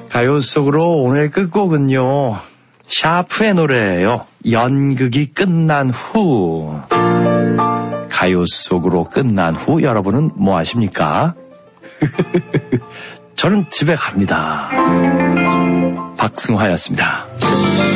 가요 속으로 오늘 끝곡은요. 샤프의 노래예요. 연극이 끝난 후. 가요 속으로 끝난 후 여러분은 뭐 하십니까? 저는 집에 갑니다. 박승화였습니다.